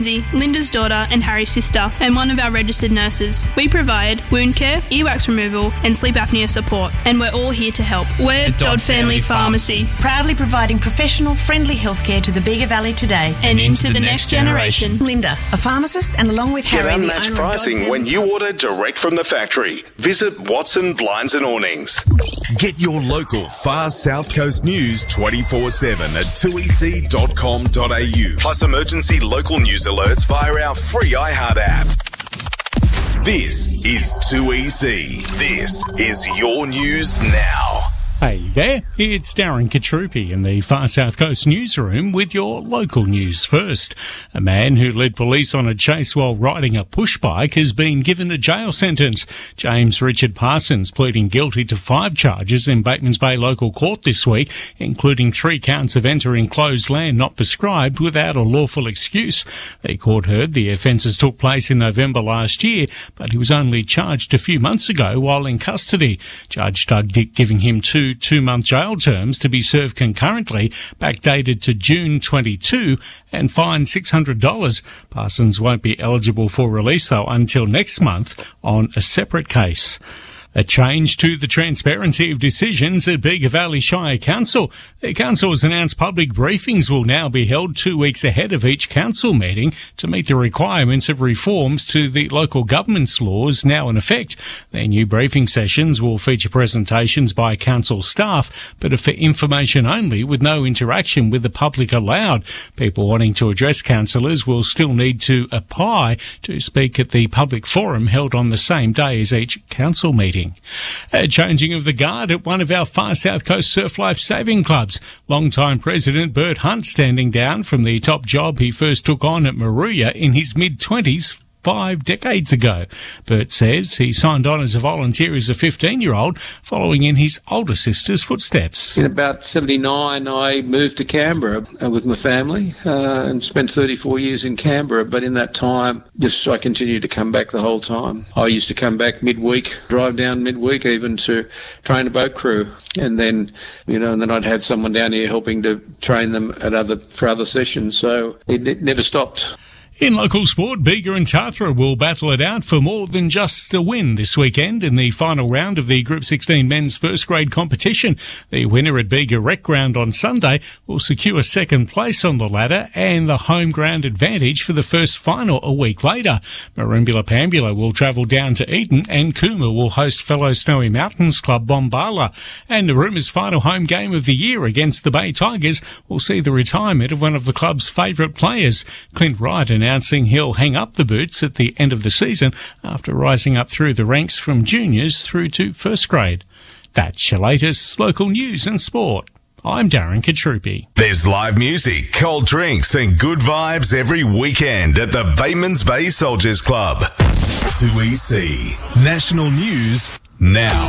Linda's daughter and Harry's sister, and one of our registered nurses. We provide wound care, earwax removal and sleep apnea support, and we're all here to help. We're Dodd Family Pharmacy, proudly providing professional, friendly healthcare to the Bega Valley today and into the next generation. Linda, a pharmacist, and along with Get Harry, unmatched pricing when you order direct from the factory. Visit Watson Blinds and Awnings. Get your local Far South Coast news 24/7 at 2ec.com.au. Plus emergency local news alerts via our free iHeart app. This is 2EC. This is your news now. Hey there, it's Darren Katrupi in the Far South Coast newsroom with your local news first. A man who led police on a chase while riding a push bike has been given a jail sentence. James Richard Parsons pleading guilty to 5 charges in Batemans Bay Local Court this week, including 3 counts of entering closed land not prescribed without a lawful excuse. The court heard the offences took place in November last year, but he was only charged a few months ago while in custody. Judge Doug Dick giving him 2-month jail terms to be served concurrently, backdated to June 22, and fined $600. Parsons won't be eligible for release, though, until next month on a separate case. A change to the transparency of decisions at Bega Valley Shire Council. The council has announced public briefings will now be held 2 weeks ahead of each council meeting to meet the requirements of reforms to the local government's laws now in effect. The new briefing sessions will feature presentations by council staff, but are for information only with no interaction with the public allowed. People wanting to address councillors will still need to apply to speak at the public forum held on the same day as each council meeting. A changing of the guard at one of our Far South Coast Surf Life Saving Clubs. Long-time President Bert Hunt standing down from the top job he first took on at Maruya in his mid-20s 5 decades ago. Bert says he signed on as a volunteer as a 15-year-old, following in his older sister's footsteps. In about 79, I moved to Canberra with my family and spent 34 years in Canberra. But in that time, I continued to come back the whole time. I used to come back midweek, drive down midweek even to train a boat crew. And then, and then I'd have someone down here helping to train them for other sessions. So it never stopped. In local sport, Bega and Tathra will battle it out for more than just a win this weekend in the final round of the Group 16 men's first grade competition. The winner at Bega Rec Ground on Sunday will secure second place on the ladder and the home ground advantage for the first final a week later. Marumbula Pambula will travel down to Eton and Cooma will host fellow Snowy Mountains club Bombala. And Naruma's final home game of the year against the Bay Tigers will see the retirement of one of the club's favourite players. Clint Wright announcing he'll hang up the boots at the end of the season after rising up through the ranks from juniors through to first grade. That's your latest local news and sport. I'm Darren Katrupi. There's live music, cold drinks and good vibes every weekend at the Batemans Bay Soldiers Club. 2EC National News now.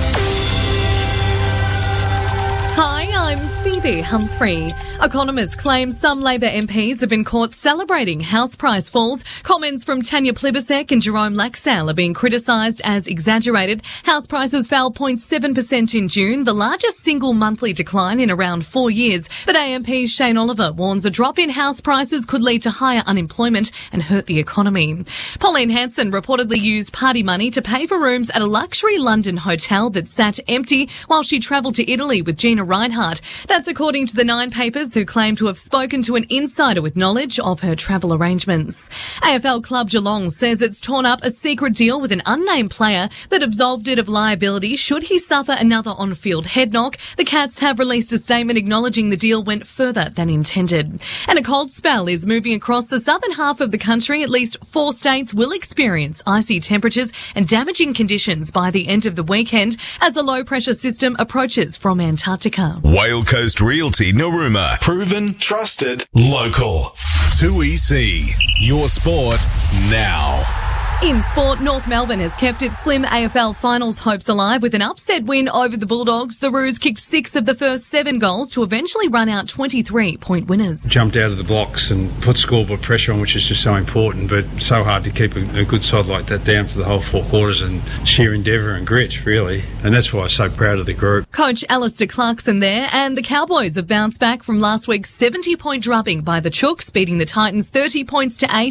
Hi, I'm Phoebe Humphrey. Economists claim some Labor MPs have been caught celebrating house price falls. Comments from Tanya Plibersek and Jerome Laxale are being criticised as exaggerated. House prices fell 0.7% in June, the largest single monthly decline in around 4 years. But AMP Shane Oliver warns a drop in house prices could lead to higher unemployment and hurt the economy. Pauline Hanson reportedly used party money to pay for rooms at a luxury London hotel that sat empty while she travelled to Italy with Gina Reinhardt. That's according to the Nine Papers, who claim to have spoken to an insider with knowledge of her travel arrangements. AFL club Geelong says it's torn up a secret deal with an unnamed player that absolved it of liability should he suffer another on-field head knock. The Cats have released a statement acknowledging the deal went further than intended. And a cold spell is moving across the southern half of the country. At least 4 states will experience icy temperatures and damaging conditions by the end of the weekend as a low-pressure system approaches from Antarctica. Whale Coast Realty Narooma. Proven, trusted, local. 2EC. Your sport now. In sport, North Melbourne has kept its slim AFL finals hopes alive with an upset win over the Bulldogs. The Roos kicked 6 of the first 7 goals to eventually run out 23-point winners. Jumped out of the blocks and put scoreboard pressure on, which is just so important, but so hard to keep a good side like that down for the whole 4 quarters, and sheer endeavour and grit, really. And that's why I'm so proud of the group. Coach Alistair Clarkson there, and the Cowboys have bounced back from last week's 70-point drubbing by the Chooks, beating the Titans 30 points to 8